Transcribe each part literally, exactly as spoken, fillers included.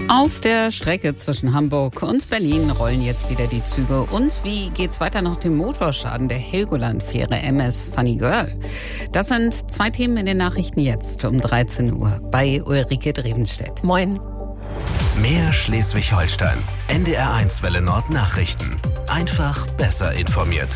Auf der Strecke zwischen Hamburg und Berlin rollen jetzt wieder die Züge. Und wie geht's weiter nach dem Motorschaden der Helgoland-Fähre M S Funny Girl? Das sind zwei Themen in den Nachrichten jetzt um dreizehn Uhr bei Ulrike Drevenstedt. Moin. Mehr Schleswig-Holstein. N D R eins Welle Nord Nachrichten. Einfach besser informiert.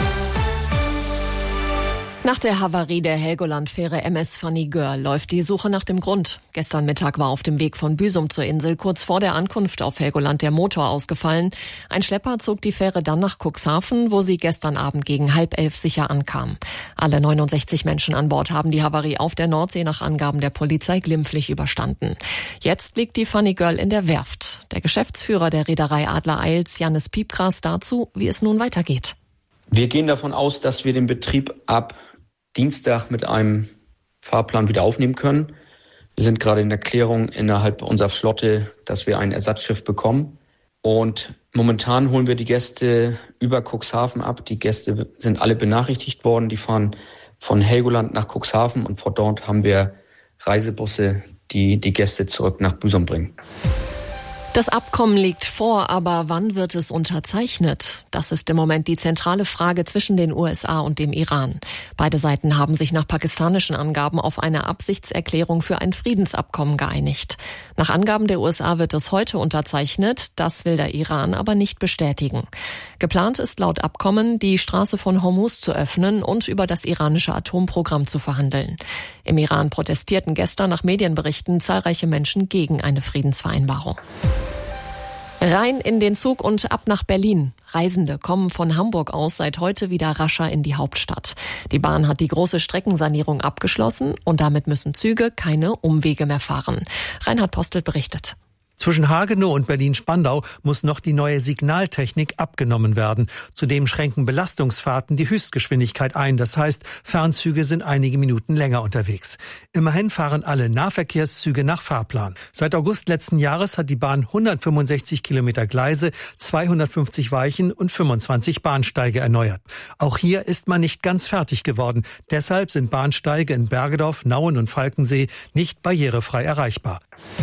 Nach der Havarie der Helgoland-Fähre M S Funny Girl läuft die Suche nach dem Grund. Gestern Mittag war auf dem Weg von Büsum zur Insel kurz vor der Ankunft auf Helgoland der Motor ausgefallen. Ein Schlepper zog die Fähre dann nach Cuxhaven, wo sie gestern Abend gegen halb elf sicher ankam. Alle neunundsechzig Menschen an Bord haben die Havarie auf der Nordsee nach Angaben der Polizei glimpflich überstanden. Jetzt liegt die Funny Girl in der Werft. Der Geschäftsführer der Reederei Adler Eils, Jannis Piepgras, dazu, wie es nun weitergeht. Wir gehen davon aus, dass wir den Betrieb ab Dienstag mit einem Fahrplan wieder aufnehmen können. Wir sind gerade in der Klärung innerhalb unserer Flotte, dass wir ein Ersatzschiff bekommen. Und momentan holen wir die Gäste über Cuxhaven ab. Die Gäste sind alle benachrichtigt worden. Die fahren von Helgoland nach Cuxhaven und von dort haben wir Reisebusse, die die Gäste zurück nach Büsum bringen. Das Abkommen liegt vor, aber wann wird es unterzeichnet? Das ist im Moment die zentrale Frage zwischen den U S A und dem Iran. Beide Seiten haben sich nach pakistanischen Angaben auf eine Absichtserklärung für ein Friedensabkommen geeinigt. Nach Angaben der U S A wird es heute unterzeichnet, das will der Iran aber nicht bestätigen. Geplant ist laut Abkommen, die Straße von Hormuz zu öffnen und über das iranische Atomprogramm zu verhandeln. Im Iran protestierten gestern nach Medienberichten zahlreiche Menschen gegen eine Friedensvereinbarung. Rein in den Zug und ab nach Berlin. Reisende kommen von Hamburg aus seit heute wieder rascher in die Hauptstadt. Die Bahn hat die große Streckensanierung abgeschlossen und damit müssen Züge keine Umwege mehr fahren. Reinhard Postel berichtet. Zwischen Hagenow und Berlin-Spandau muss noch die neue Signaltechnik abgenommen werden. Zudem schränken Belastungsfahrten die Höchstgeschwindigkeit ein. Das heißt, Fernzüge sind einige Minuten länger unterwegs. Immerhin fahren alle Nahverkehrszüge nach Fahrplan. Seit August letzten Jahres hat die Bahn hundertfünfundsechzig Kilometer Gleise, zweihundertfünfzig Weichen und fünfundzwanzig Bahnsteige erneuert. Auch hier ist man nicht ganz fertig geworden. Deshalb sind Bahnsteige in Bergedorf, Nauen und Falkensee nicht barrierefrei erreichbar.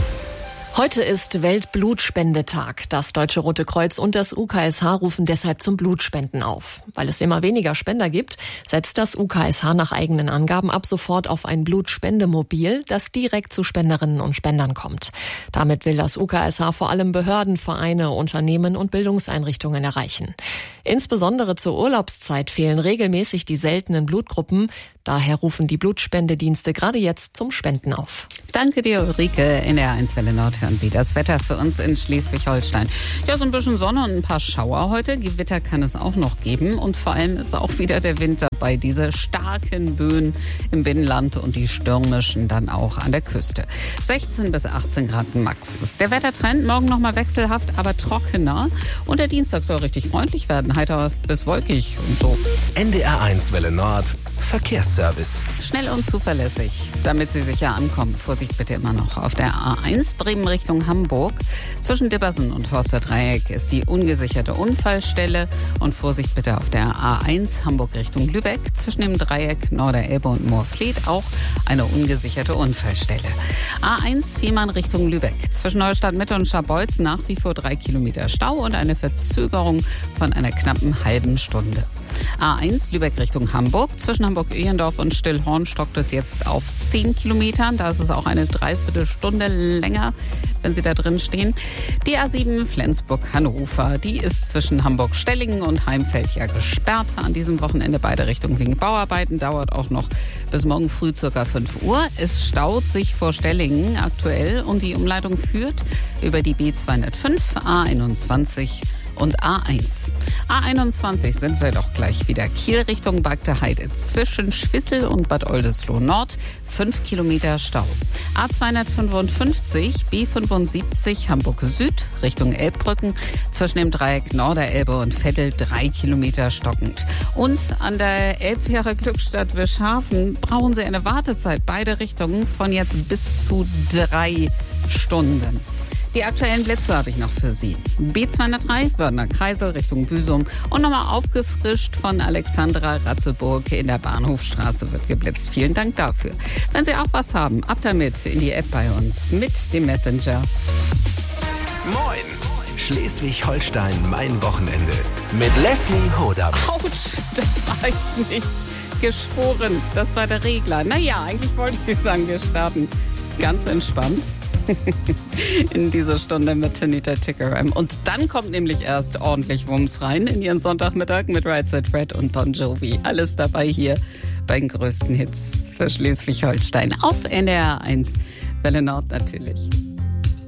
Heute ist Weltblutspendetag. Das Deutsche Rote Kreuz und das U K S H rufen deshalb zum Blutspenden auf. Weil es immer weniger Spender gibt, setzt das U K S H nach eigenen Angaben ab sofort auf ein Blutspendemobil, das direkt zu Spenderinnen und Spendern kommt. Damit will das U K S H vor allem Behörden, Vereine, Unternehmen und Bildungseinrichtungen erreichen. Insbesondere zur Urlaubszeit fehlen regelmäßig die seltenen Blutgruppen. Daher rufen die Blutspendedienste gerade jetzt zum Spenden auf. Danke dir, Ulrike. In der eins Welle Nord hören Sie das Wetter für uns in Schleswig-Holstein. Ja, so ein bisschen Sonne und ein paar Schauer heute. Gewitter kann es auch noch geben. Und vor allem ist auch wieder der Wind dabei. Diese starken Böen im Binnenland und die stürmischen dann auch an der Küste. sechzehn bis achtzehn Grad max. Der Wettertrend morgen nochmal wechselhaft, aber trockener. Und der Dienstag soll richtig freundlich werden. Heiter bis wolkig und so. N D R eins Welle Nord. Verkehrsservice. Schnell und zuverlässig, damit Sie sicher ankommen. Vorsicht bitte immer noch. Auf der A eins Bremen Richtung Hamburg. Zwischen Dibbersen und Horsterdreieck ist die ungesicherte Unfallstelle. Und Vorsicht bitte auf der A eins Hamburg Richtung Lübeck. Zwischen dem Dreieck Norderelbe und Moorfleet auch eine ungesicherte Unfallstelle. A eins Fehmarn Richtung Lübeck. Zwischen Neustadt Mitte und Scharbeutz nach wie vor drei Kilometer Stau und eine Verzögerung von einer knappen halben Stunde. A eins Lübeck Richtung Hamburg. Zwischen Hamburg-Öhlendorf und Stillhorn stockt es jetzt auf zehn Kilometern. Da ist es auch eine Dreiviertelstunde länger, wenn Sie da drin stehen. Die A sieben Flensburg-Hannover, die ist zwischen Hamburg-Stellingen und Heimfeld ja gesperrt. An diesem Wochenende beide Richtungen wegen Bauarbeiten. Dauert auch noch bis morgen früh circa fünf Uhr. Es staut sich vor Stellingen aktuell und die Umleitung führt über die B zweihundertfünf, A einundzwanzig und A eins. A einundzwanzig sind wir doch gleich wieder. Kiel Richtung Bagdeheide zwischen Schwissel und Bad Oldesloe Nord. fünf Kilometer Stau. A zweihundertfünfundfünfzig, B fünfundsiebzig Hamburg Süd Richtung Elbbrücken. Zwischen dem Dreieck Norderelbe und Veddel drei Kilometer stockend. Und an der Elbfähre Glückstadt Wischhafen brauchen Sie eine Wartezeit. Beide Richtungen von jetzt bis zu drei Stunden. Die aktuellen Blitze habe ich noch für Sie. B zweihundertdrei, Wörner Kreisel Richtung Büsum und nochmal aufgefrischt von Alexandra Ratzeburg in der Bahnhofstraße wird geblitzt. Vielen Dank dafür. Wenn Sie auch was haben, ab damit in die App bei uns mit dem Messenger. Moin! Schleswig-Holstein, mein Wochenende. Mit Leslie Hodam. Autsch, das war ich nicht geschworen. Das war der Regler. Naja, eigentlich wollte ich sagen, wir starten ganz entspannt in dieser Stunde mit Tanita Tikaram. Und dann kommt nämlich erst ordentlich Wumms rein in ihren Sonntagmittag mit Right Said Fred und Bon Jovi. Alles dabei hier bei den größten Hits für Schleswig-Holstein auf N D R eins. Welle Nord natürlich.